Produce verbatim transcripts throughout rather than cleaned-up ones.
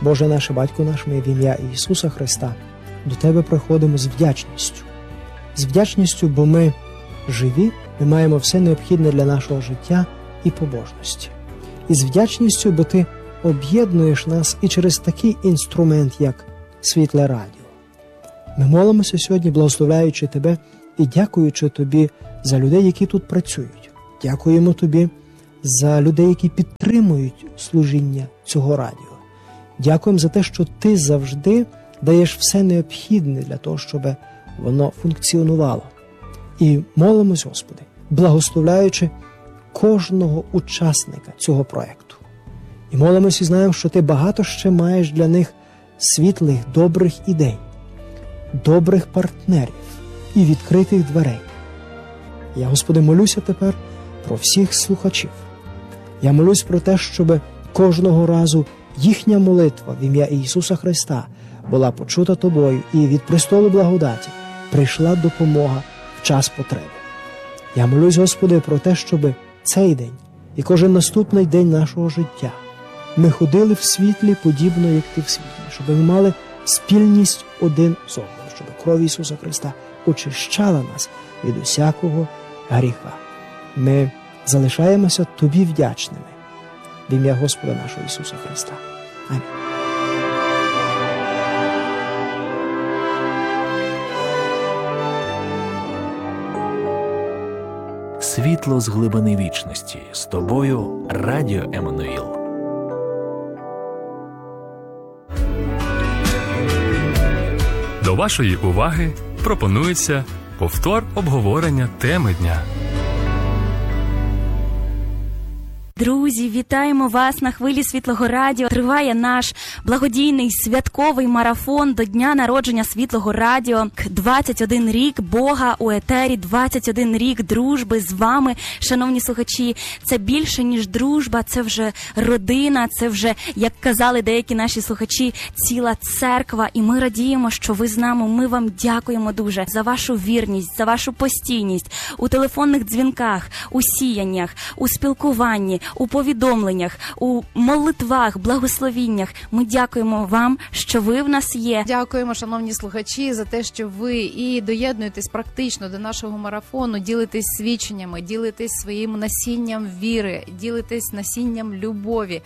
Боже наше, Батько наш, ми в ім'я Ісуса Христа до Тебе приходимо з вдячністю. З вдячністю, бо ми живі, ми маємо все необхідне для нашого життя і побожності. І з вдячністю, бо Ти об'єднуєш нас і через такий інструмент, як Світле Радіо. Ми молимося сьогодні, благословляючи Тебе і дякуючи Тобі за людей, які тут працюють. Дякуємо Тобі за людей, які підтримують служіння цього радіо. Дякуємо за те, що Ти завжди даєш все необхідне для того, щоб воно функціонувало. І молимось, Господи, благословляючи кожного учасника цього проєкту. І молимось і знаємо, що Ти багато ще маєш для них світлих, добрих ідей, добрих партнерів і відкритих дверей. Я, Господи, молюся тепер про всіх слухачів. Я молюсь про те, щоб кожного разу їхня молитва в ім'я Ісуса Христа була почута Тобою і від престолу благодаті прийшла допомога в час потреби. Я молюсь, Господи, про те, щоб цей день і кожен наступний день нашого життя ми ходили в світлі подібно, як Ти в світлі, щоб ми мали спільність один з одним, щоб кров Ісуса Христа очищала нас від усякого гріха. Ми залишаємося Тобі вдячними в ім'я Господа нашого Ісуса Христа. Амінь. Світло з глибини вічності. З тобою Радіо Еммануїл. До вашої уваги пропонується повтор обговорення теми дня. Друзі, вітаємо вас на хвилі Світлого Радіо. Триває наш благодійний святковий марафон до дня народження Світлого Радіо. двадцять один рік Бога у етері, двадцять один рік дружби з вами, шановні слухачі. Це більше, ніж дружба, це вже родина, це вже, як казали деякі наші слухачі, ціла церква. І ми радіємо, що ви з нами. Ми вам дякуємо дуже за вашу вірність, за вашу постійність у телефонних дзвінках, у сіяннях, у спілкуванні, у повідомленнях, у молитвах, благословіннях. Ми дякуємо вам, що ви в нас є. Дякуємо, шановні слухачі, за те, що ви і доєднуєтесь практично до нашого марафону, ділитесь свідченнями, ділитесь своїм насінням віри, ділитесь насінням любові.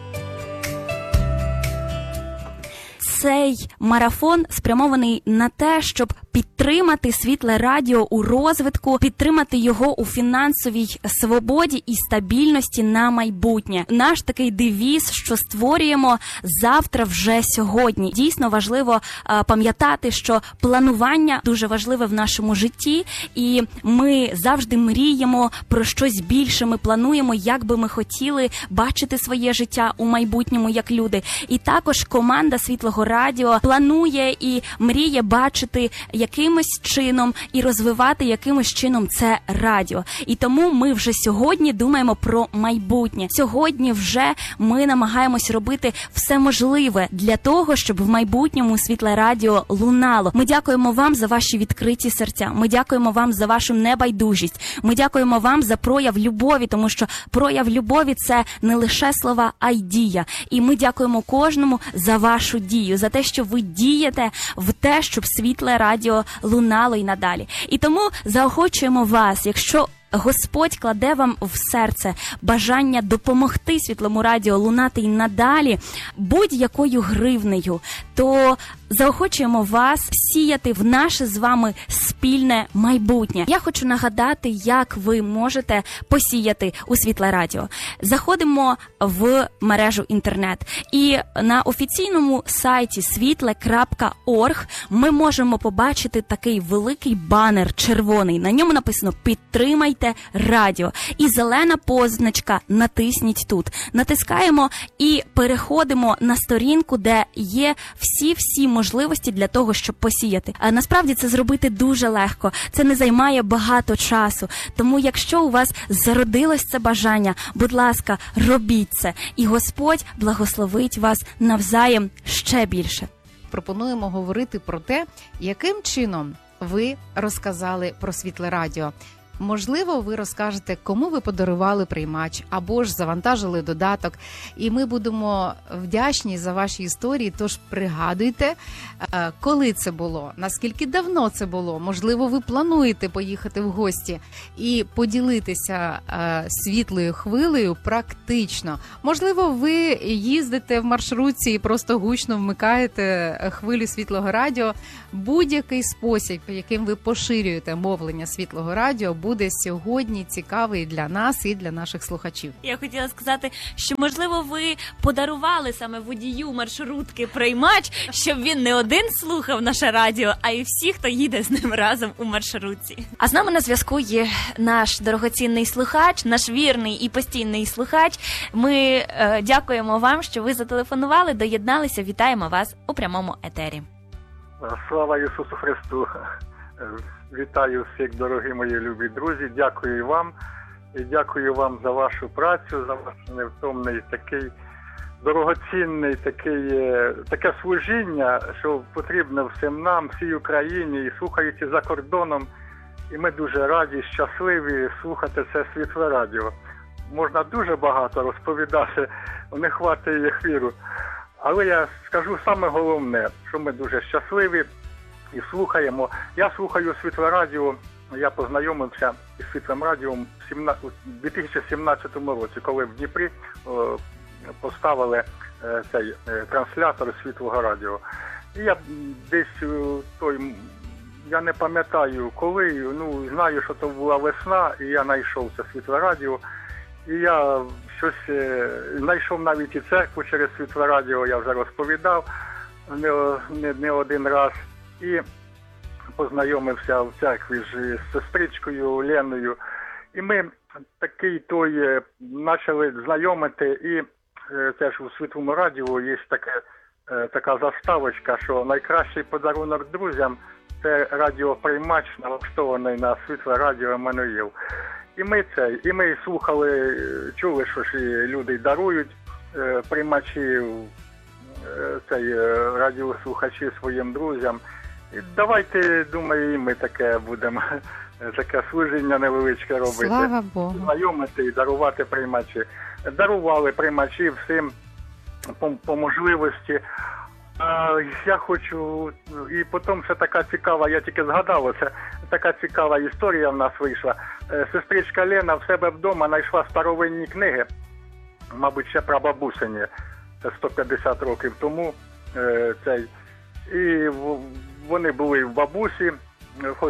Цей марафон спрямований на те, щоб підтримати Світле Радіо у розвитку, підтримати його у фінансовій свободі і стабільності на майбутнє. Наш такий девіз, що створюємо завтра вже сьогодні. Дійсно важливо а, пам'ятати, що планування дуже важливе в нашому житті, і ми завжди мріємо про щось більше, ми плануємо, як би ми хотіли бачити своє життя у майбутньому як люди. І також команда Світлого Радіо планує і мріє бачити якимось чином і розвивати якимось чином це радіо. І тому ми вже сьогодні думаємо про майбутнє. Сьогодні вже ми намагаємось робити все можливе для того, щоб в майбутньому Світле Радіо лунало. Ми дякуємо вам за ваші відкриті серця. Ми дякуємо вам за вашу небайдужість. Ми дякуємо вам за прояв любові, тому що прояв любові – це не лише слова, а й дія. І ми дякуємо кожному за вашу дію, за те, що ви дієте в те, щоб Світле Радіо лунало й надалі. І тому заохочуємо вас, якщо Господь кладе вам в серце бажання допомогти Світлому Радіо лунати й надалі будь-якою гривнею, то заохочуємо вас сіяти в наше з вами спільне майбутнє. Я хочу нагадати, як ви можете посіяти у Світле Радіо. Заходимо в мережу інтернет і на офіційному сайті світле крапка орг ми можемо побачити такий великий банер червоний. На ньому написано «Підтримайте радіо». І зелена позначка «Натисніть тут». Натискаємо і переходимо на сторінку, де є всі-всі можливості для того, щоб посіяти. А насправді це зробити дуже легко. Це не займає багато часу. Тому якщо у вас зародилось це бажання, будь ласка, робіть це. І Господь благословить вас навзаєм ще більше. Пропонуємо говорити про те, яким чином ви розказали про Світле Радіо. Можливо, ви розкажете, кому ви подарували приймач або ж завантажили додаток. І ми будемо вдячні за ваші історії. Тож пригадуйте, е, коли це було, наскільки давно це було. Можливо, ви плануєте поїхати в гості і поділитися е, світлою хвилею практично. Можливо, ви їздите в маршрутці і просто гучно вмикаєте хвилю Світлого Радіо. Будь-який спосіб, яким ви поширюєте мовлення Світлого Радіо, буде сьогодні цікавий для нас і для наших слухачів. Я хотіла сказати, що, можливо, ви подарували саме водію маршрутки приймач, щоб він не один слухав наше радіо, а й всі, хто їде з ним разом у маршрутці. А з нами на зв'язку є наш дорогоцінний слухач, наш вірний і постійний слухач. Ми е, дякуємо вам, що ви зателефонували, доєдналися. Вітаємо вас у прямому етері. Слава Ісусу Христу! Вітаю всіх, дорогі мої любі друзі. Дякую і вам. І дякую вам за вашу працю, за ваш невтомний такий дорогоцінний такий, таке служіння, що потрібно всім нам, всій Україні, і слухаючи за кордоном. І ми дуже раді, щасливі слухати це Світле Радіо. Можна дуже багато розповідати, не хватить ефіру. Але я скажу саме головне, що ми дуже щасливі і слухаємо. Я слухаю Світле Радіо, я познайомився із Світлим Радіо у дві тисячі сімнадцятому році, коли в Дніпрі о, поставили е, цей е, транслятор Світлого Радіо. І я десь той, я не пам'ятаю коли, ну знаю, що то була весна, і я знайшов це Світле Радіо. І я щось е, знайшов навіть і церкву через Світле Радіо, я вже розповідав не, не, не один раз. І познайомився в церкві ж з сестричкою Леною. І ми такий той почали знайомити. І е, теж у Світлому Радіо є таке, е, така заставочка, що найкращий подарунок друзям – це радіоприймач, налаштований на Світле Радіо Еммануїл. І ми це, і ми слухали, чули, що ж і люди дарують е, приймачі, е, цей, е, радіослухачі своїм друзям. І давайте, думаю, і ми таке будемо, таке служіння невеличке робити. Слава Богу. Знайомити і дарувати приймачі. Дарували приймачі всім по, по можливості. А, я хочу, і потім ще така цікава, я тільки згадав, це така цікава історія в нас вийшла. Сестричка Лена в себе вдома знайшла старовинні книги, мабуть, ще прабабусині, це сто п'ятдесят років тому. Цей. І вони були в бабусі, хоч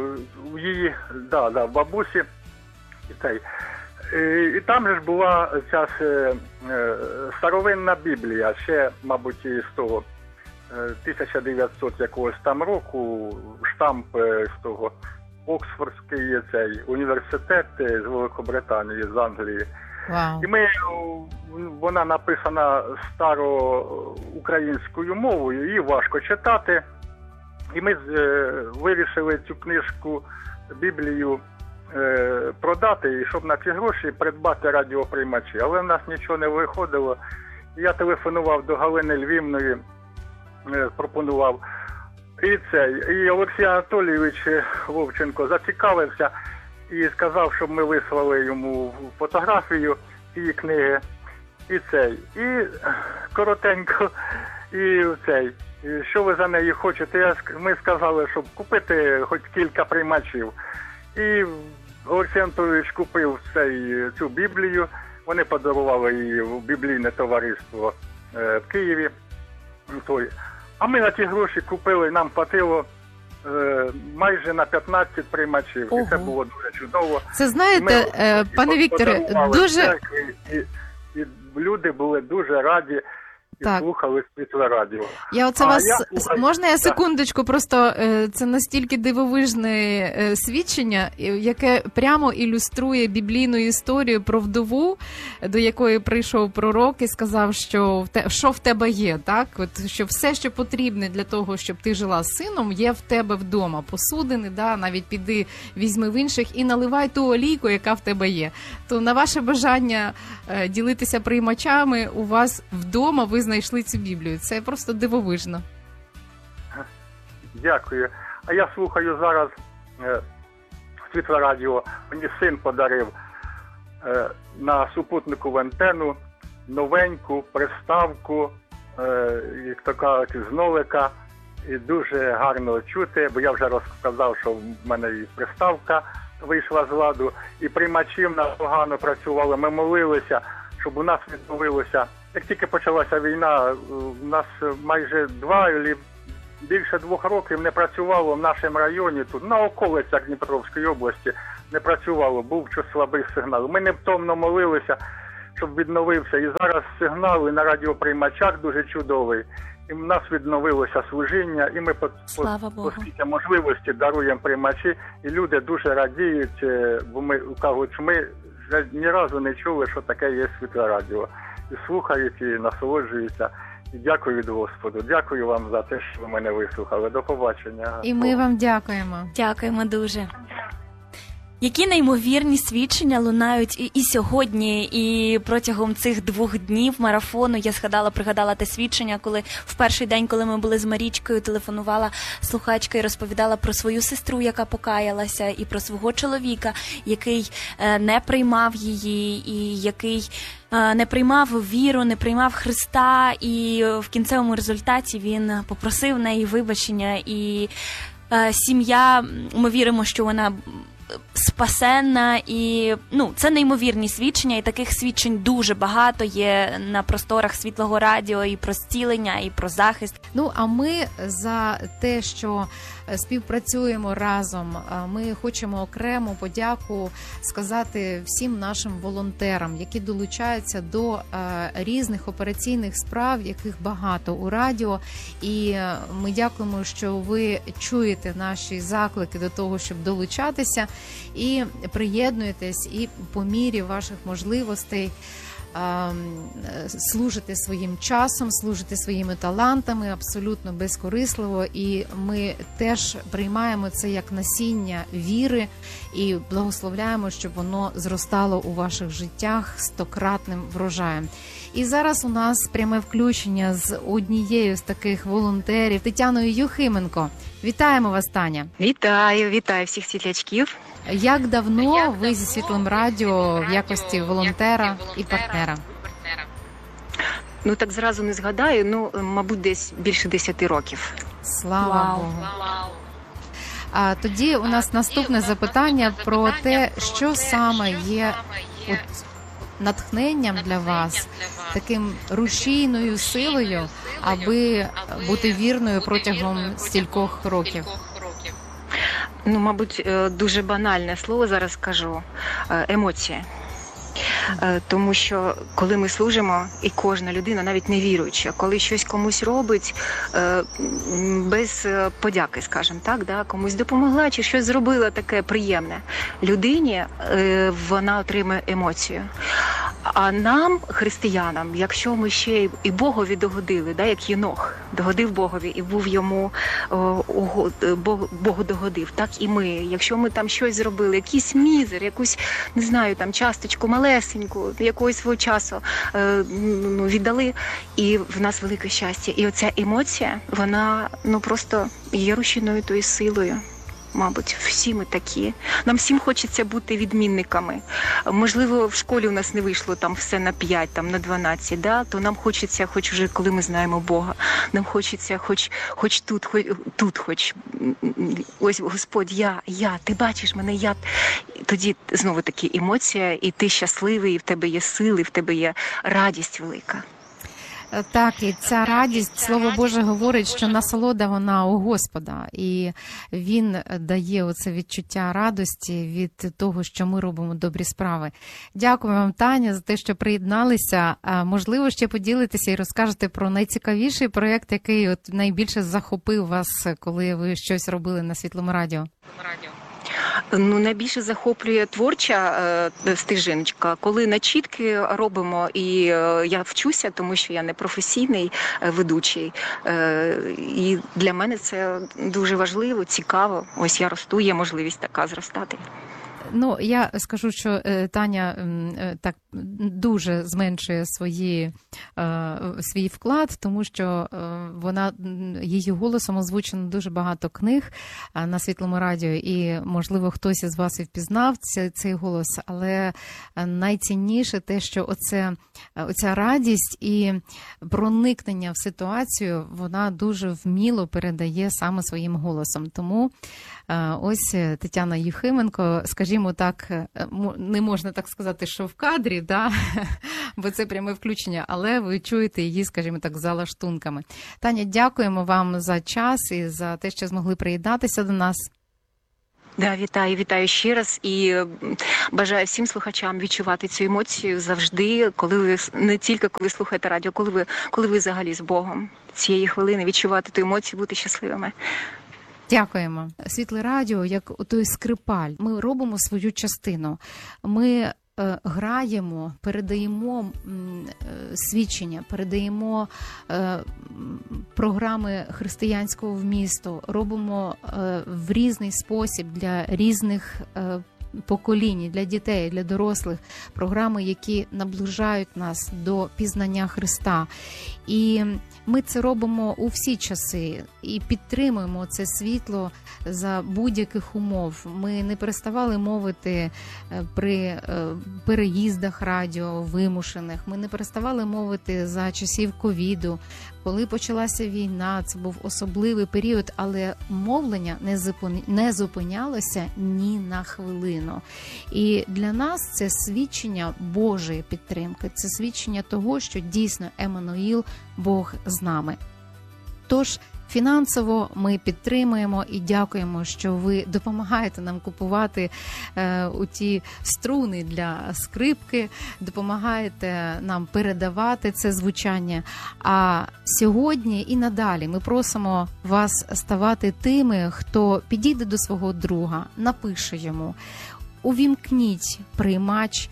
в її, да, да, в бабусі. І, цей. І, і там же ж була ця е, старовинна Біблія, ще, мабуть, із того тисяча дев'ятсот якогось там року, штамп з того, Оксфордський цей університет з Великобританії, з Англії. Вау. І ми, вона написана староукраїнською мовою, її важко читати. І ми е, вирішили цю книжку, Біблію, е, продати, і щоб на ці гроші придбати радіоприймачі. Але в нас нічого не виходило. Я телефонував до Галини Львівної, е, пропонував. І це, і Олексій Анатолійович Вовченко зацікавився і сказав, щоб ми вислали йому фотографію цієї книги. І цей, і коротенько, і цей, і що ви за неї хочете? Я, ми сказали, щоб купити хоч кілька приймачів. І Олексій Анатолійович купив цей, цю Біблію, вони подарували її в біблійне товариство е, в Києві. Той. А ми на ті гроші купили, нам хватило е, майже на п'ятнадцять приймачів. Ого. І це було дуже чудово. Це знаєте, Ми, е, пане і Вікторе, подарували дуже... церкві, і, і люди були дуже раді і Так. слухали Світле Радіо. Я оце А вас я слухаю- можна я Так. секундочку? Просто е, це настільки дивовижне е, свідчення, е, яке прямо ілюструє біблійну історію про вдову, до якої прийшов пророк і сказав, що в те, що в тебе є, так? От що все, що потрібне для того, щоб ти жила з сином, є в тебе вдома. Посудини, да, навіть піди візьми в інших і наливай ту олійку, яка в тебе є. То на ваше бажання е, ділитися приймачами, у вас вдома ви знайшли цю Біблію. Це просто дивовижно. Дякую. А я слухаю зараз е, Світле Радіо. Мені син подарив е, на супутникову антенну новеньку приставку, е, як то кажуть, з нолика. І дуже гарно чути, бо я вже розказав, що в мене і приставка вийшла з ладу, і приймачі в нас погано працювали. Ми молилися, щоб у нас відновилося. Як тільки почалася війна, у нас майже два або більше двох років не працювало в нашому районі, тут на околицях Дніпровської області не працювало, був щось слабий сигнал. Ми невтомно молилися, щоб відновився. І зараз сигнал і на радіоприймачах дуже чудовий. І в нас відновилося служіння, і ми по, Слава по, Богу. по скільки можливості даруємо приймачі, і люди дуже радіють, е, бо ми кажуть, що ми ні разу не чули, що таке є Світле Радіо. І слухають, і насолоджуються. І дякую від Господу. Дякую вам за те, що ви мене вислухали. До побачення. І ми вам дякуємо. Дякуємо дуже. Які неймовірні свідчення лунають і, і сьогодні, і протягом цих двох днів марафону. Я згадала, пригадала те свідчення, коли в перший день, коли ми були з Марічкою, телефонувала слухачка і розповідала про свою сестру, яка покаялася, і про свого чоловіка, який е, не приймав її, і який е, не приймав віру, не приймав Христа, і в кінцевому результаті він попросив в неї вибачення, і е, сім'я, ми віримо, що вона спасенна, і ну це неймовірні свідчення, і таких свідчень дуже багато є на просторах Світлого Радіо, і про зцілення, і про захист. Ну, а ми за те, що співпрацюємо разом, ми хочемо окремо подяку сказати всім нашим волонтерам, які долучаються до різних операційних справ, яких багато у радіо. І ми дякуємо, що ви чуєте наші заклики до того, щоб долучатися, і приєднуєтесь, і по мірі ваших можливостей служити своїм часом, служити своїми талантами абсолютно безкорисливо, і ми теж приймаємо це як насіння віри і благословляємо, щоб воно зростало у ваших життях стократним врожаєм. І зараз у нас пряме включення з однією з таких волонтерів, Тетяною Юхименко. Вітаємо вас, Таня. Вітаю, вітаю всіх світлячків. Як давно ви зі Світлим Радіо в якості волонтера і партнера? Ну так зразу не згадаю, ну, мабуть, десь більше десяти років. Слава Вау. Богу. А тоді у нас наступне запитання про те, що саме є от натхненням для вас, таким рушійною силою, аби бути вірною протягом стількох років. Ну, мабуть, дуже банальне слово зараз скажу – емоції. Тому що коли ми служимо, і кожна людина, навіть не віруюча, коли щось комусь робить без подяки, скажімо так, да, комусь допомогла чи щось зробила таке приємне, людині вона отримує емоцію. А нам, християнам, якщо ми ще і Богові догодили, да, як Єнох догодив Богові і був йому о, Богу догодив, так і ми. Якщо ми там щось зробили, якийсь мізер, якусь, не знаю, там часточку малесеньку, якогось свого часу е, ну, віддали, і в нас велике щастя. І оця емоція, вона ну просто є рушійною тою силою. Мабуть, всі ми такі. Нам всім хочеться бути відмінниками. Можливо, в школі у нас не вийшло там все на п'ять, там на дванадцять, да? То нам хочеться, хоч вже коли ми знаємо Бога, нам хочеться хоч, хоч тут, хоч тут, хоч ось Господь, я, я, ти бачиш мене, я. Тоді знову таки емоція, і ти щасливий, і в тебе є сили, і в тебе є радість велика. Так, і ця радість, Слово Боже говорить, що насолода вона у Господа, і Він дає оце відчуття радості від того, що ми робимо добрі справи. Дякую вам, Таня, за те, що приєдналися. Можливо, ще поділитеся і розкажете про найцікавіший проєкт, який от найбільше захопив вас, коли ви щось робили на Світлому Радіо. Ну, найбільше захоплює творча е, стежиночка, коли начітки робимо, і е, я вчуся, тому що я не професійний е, ведучий. Е, і для мене це дуже важливо, цікаво. Ось я росту, є можливість така зростати. Ну, я скажу, що е, Таня м, е, так дуже зменшує свої, е, свій вклад, тому що е, вона, м, її голосом озвучено дуже багато книг е, на Світлому радіо, і, можливо, хтось із вас і впізнав цей, цей голос, але е, найцінніше те, що оце, е, оця радість і проникнення в ситуацію, вона дуже вміло передає саме своїм голосом. Тому е, ось Тетяна Єфименко, скажімо так, не можна так сказати, що в кадрі, да? Бо це пряме включення, але ви чуєте її, скажімо так, за лаштунками. Таня, дякуємо вам за час і за те, що змогли приєднатися до нас. Да, вітаю, вітаю ще раз і бажаю всім слухачам відчувати цю емоцію завжди, коли ви не тільки коли слухаєте радіо, коли ви коли ви взагалі з Богом. Цієї хвилини відчувати ту емоцію, бути щасливими. Дякуємо. Світле радіо, як той скрипаль. Ми робимо свою частину. Ми е, граємо, передаємо м, е, свідчення, передаємо е, програми християнського вмісту, робимо е, в різний спосіб для різних е, поколінь, для дітей, для дорослих, програми, які наближають нас до пізнання Христа. І ми це робимо у всі часи і підтримуємо це світло за будь-яких умов. Ми не переставали мовити при переїздах радіо вимушених, ми не переставали мовити за часів ковіду. Коли почалася війна, це був особливий період, але мовлення не зупинялося ні на хвилину. І для нас це свідчення Божої підтримки, це свідчення того, що дійсно Еммануїл, Бог з нами. Тож, фінансово ми підтримуємо і дякуємо, що ви допомагаєте нам купувати е, у ті струни для скрипки, допомагаєте нам передавати це звучання. А сьогодні і надалі ми просимо вас ставати тими, хто підійде до свого друга, напише йому, увімкніть приймач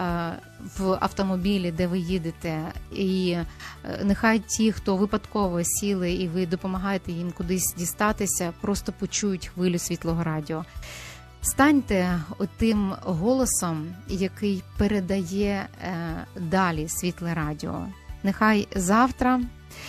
в автомобілі, де ви їдете, і нехай ті, хто випадково сіли і ви допомагаєте їм кудись дістатися, просто почують хвилю Світлого радіо. Станьте отим голосом, який передає далі Світле радіо. Нехай завтра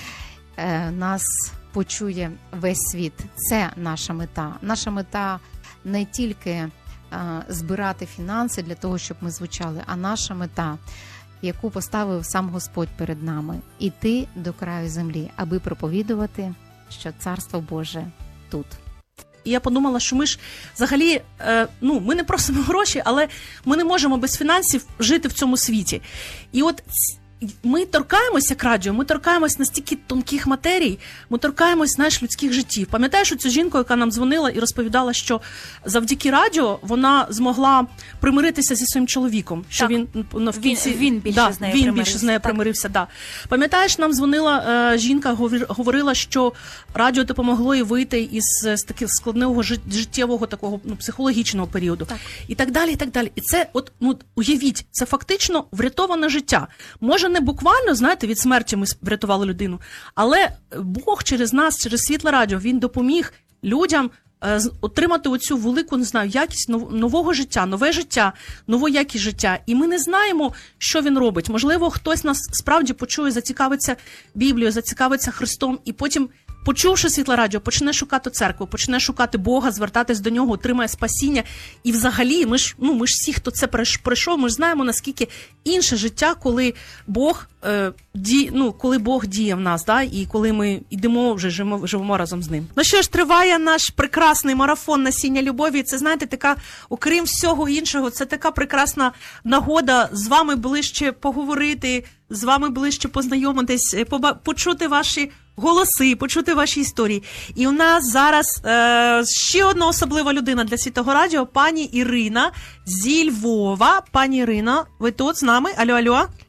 нас почує весь світ. Це наша мета. Наша мета не тільки збирати фінанси для того, щоб ми звучали, а наша мета, яку поставив сам Господь перед нами, іти до краю землі, аби проповідувати, що Царство Боже тут. І я подумала, що ми ж взагалі, е, ну, ми не просимо гроші, але ми не можемо без фінансів жити в цьому світі. І от ми торкаємося як радіо, ми торкаємось настільки тонких матерій, ми торкаємось, знаєш, людських життів. Пам'ятаєш цю жінку, яка нам дзвонила і розповідала, що завдяки радіо вона змогла примиритися зі своїм чоловіком, що так. він в кінці він, він більше да, з нею він примирився. більше з нею примирився. Да. Пам'ятаєш, нам дзвонила е, жінка, говорила, що радіо допомогло їй вийти із з такого складного життєвого такого, ну, психологічного періоду. Так. І так далі, і так далі. І це, от, ну, уявіть, це фактично врятоване життя. Може, не буквально, знаєте, від смерті ми врятували людину, але Бог через нас, через Світле радіо, він допоміг людям е, отримати оцю велику, не знаю, якість нового життя, нове життя, нову якість життя. І ми не знаємо, що він робить. Можливо, хтось нас справді почує, зацікавиться Біблією, зацікавиться Христом, і потім, почувши Світле радіо, почне шукати церкву, почне шукати Бога, звертатись до нього, отримає спасіння. І взагалі, ми ж, ну, ми ж всі, хто це пройшов, ми ж знаємо, наскільки інше життя, коли Бог, е, ді, ну, коли Бог діє в нас, да, і коли ми йдемо, вже живемо, живемо разом з ним. Ну що ж, триває наш прекрасний марафон насіння любові. Це, знаєте, така, окрім всього іншого, це така прекрасна нагода з вами ближче поговорити, з вами ближче познайомитись, почути ваші голоси, почути ваші історії. І у нас зараз е, ще одна особлива людина для Світлого радіо, пані Ірина зі Львова. Пані Ірино, ви тут з нами? Алло, алло.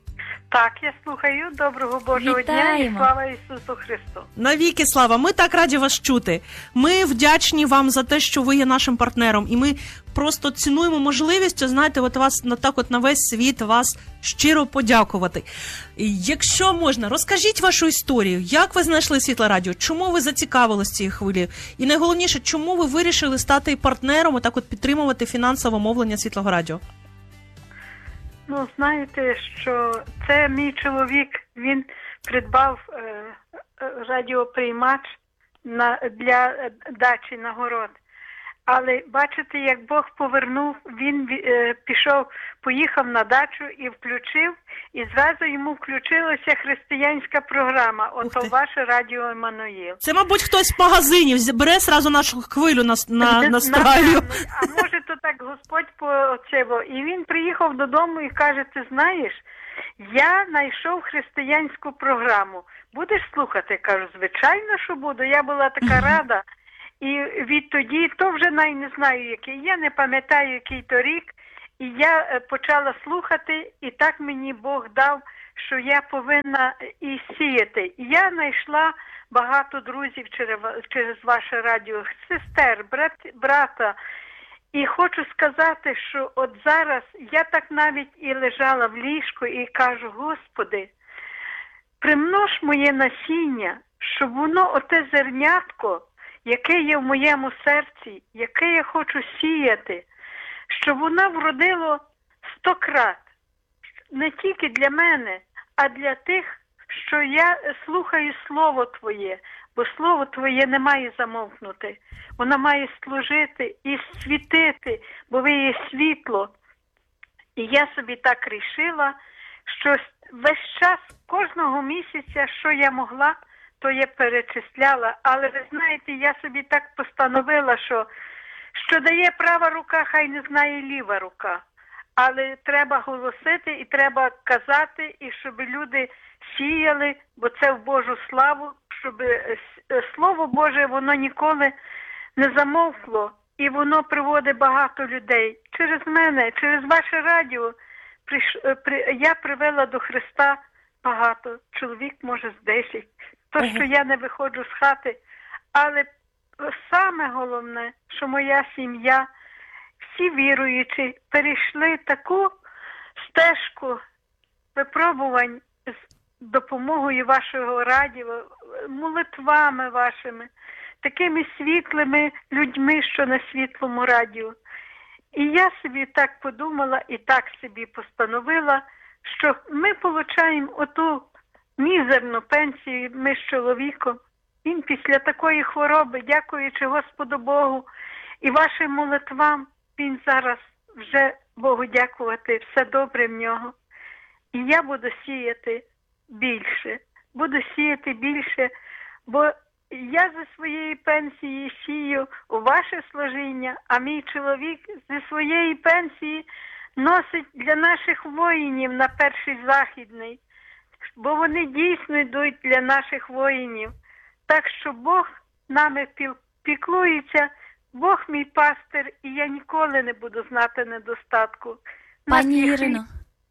Так, я слухаю. Доброго Божого дня і Вітаємо. слава Ісусу Христу. Навіки слава, ми так раді вас чути. Ми вдячні вам за те, що ви є нашим партнером, і ми просто цінуємо можливість, знаєте, от вас на так, от на весь світ вас щиро подякувати. Якщо можна, розкажіть вашу історію. Як ви знайшли Світле Радіо? Чому ви зацікавились цією хвилею? І найголовніше, чому ви вирішили стати партнером і так от підтримувати фінансове мовлення Світлого Радіо? Ну, знаєте, що це мій чоловік, він придбав е, е, радіоприймач на, для е, дачі на город. Але бачите, як Бог повернув, він е, пішов, поїхав на дачу і включив, і зразу йому включилася християнська програма, ото ваше радіо Еммануїл. Це, мабуть, хтось в магазині взя- бере сразу нашу хвилю на, на, настраю. Напевно. А може то так Господь по оцево. І він приїхав додому і каже, ти знаєш, я знайшов християнську програму. Будеш слухати? Кажу, звичайно, що буду. Я була така рада. І відтоді, то вже навіть не знаю, який, я не пам'ятаю, який то рік, і я е, почала слухати, і так мені Бог дав, що я повинна і сіяти. І я знайшла багато друзів через, через ваше радіо, сестер, брат, брата. І хочу сказати, що от зараз я так навіть і лежала в ліжку і кажу, Господи, примнож моє насіння, щоб воно, оте зернятко, яке є в моєму серці, яке я хочу сіяти, щоб воно вродило сто крат. Не тільки для мене, а для тих, що я слухаю Слово Твоє, бо Слово Твоє не має замовкнути. Воно має служити і світити, бо ви є світло. І я собі так рішила, що весь час, кожного місяця, що я могла, то я перечисляла. Але ви знаєте, я собі так постановила, що, що дає права рука, хай не знає ліва рука. Але треба голосити і треба казати, і щоб люди сіяли, бо це в Божу славу, щоб Слово Боже, воно ніколи не замовкло. І воно приводить багато людей. Через мене, через ваше радіо приш... при... я привела до Христа багато. Чоловік, може, з десять. То, що я не виходжу з хати. Але саме головне, що моя сім'я, всі віруючі, перейшли таку стежку випробувань з допомогою вашого радіо, молитвами вашими, такими світлими людьми, що на світлому радіо. І я собі так подумала і так собі постановила, що ми отримуємо оту мізерну пенсію, ми з чоловіком. Він після такої хвороби, дякуючи Господу Богу і вашим молитвам, він зараз вже, Богу дякувати, все добре в нього. І я буду сіяти більше, буду сіяти більше, бо я зі своєї пенсії сію у ваше служіння, а мій чоловік зі своєї пенсії носить для наших воїнів на перший західний, бо вони дійсно йдуть для наших воїнів. Так що Бог нами піклується, Бог мій пастир, і я ніколи не буду знати недостатку. Пані Ірино,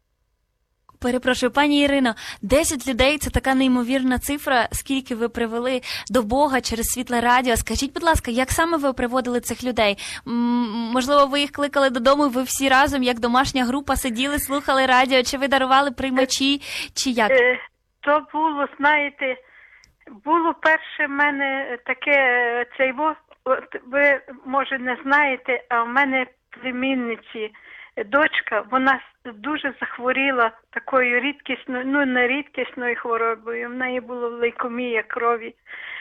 перепрошую, пані Ірино, десять людей – це така неймовірна цифра, скільки ви привели до Бога через Світле Радіо. Скажіть, будь ласка, як саме ви приводили цих людей? М- можливо, ви їх кликали додому, ви всі разом, як домашня група, сиділи, слухали радіо, чи ви дарували приймачі, чи як? Е, то було, знаєте, було перше в мене таке, цей, от ви, може, не знаєте, а в мене племінниці, дочка, вона дуже захворіла такою рідкісною, ну не рідкісною хворобою, в неї була лейкемія крові.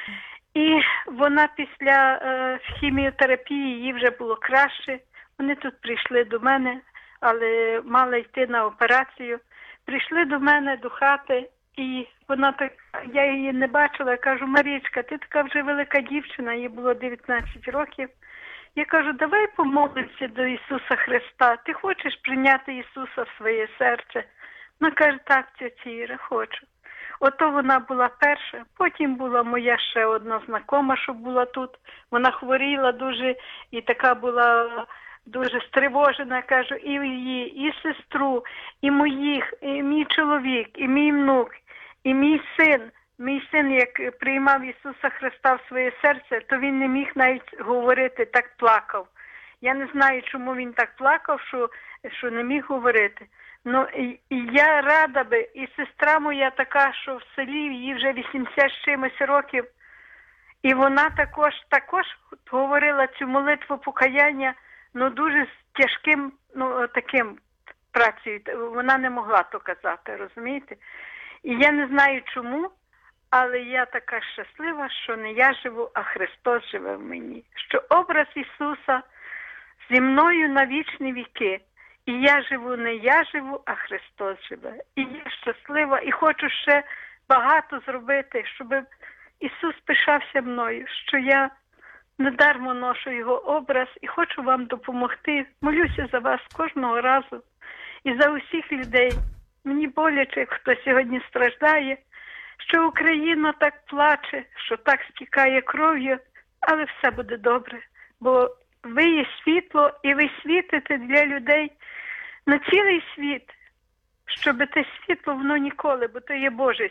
І вона після е, хіміотерапії, їй вже було краще. Вони тут прийшли до мене, але мала йти на операцію. Прийшли до мене до хати, і вона так, я її не бачила, я кажу, Марічка, ти така вже велика дівчина, їй було дев'ятнадцять років. Я кажу, давай помолимося до Ісуса Христа. Ти хочеш прийняти Ісуса в своє серце? Вона каже, так, тьотя Іра, хочу. Ото вона була перша, потім була моя ще одна знакома, що була тут. Вона хворіла дуже і така була дуже стривожена, кажу, і її, і сестру, і моїх, і мій чоловік, і мій внук, і мій син. Мій син, як приймав Ісуса Христа в своє серце, то він не міг навіть говорити, так плакав. Я не знаю, чому він так плакав, що, що не міг говорити. Ну, і, і я рада би, і сестра моя така, що в селі, їй вже вісімдесят з чимось років, і вона також, також говорила цю молитву покаяння, ну, дуже з тяжким, ну, таким працею. Вона не могла то казати, розумієте? І я не знаю чому, але я така щаслива, що не я живу, а Христос живе в мені. Що образ Ісуса зі мною на вічні віки. І я живу, не я живу, а Христос живе. І я щаслива, і хочу ще багато зробити, щоб Ісус пишався мною, що я недармо ношу Його образ і хочу вам допомогти. Молюся за вас кожного разу і за усіх людей. Мені боляче, хто сьогодні страждає, що Україна так плаче, що так стікає кров'ю, але все буде добре, бо ви є світло, і ви світите для людей на цілий світ, щоб те світло, воно ніколи, бо то є Боже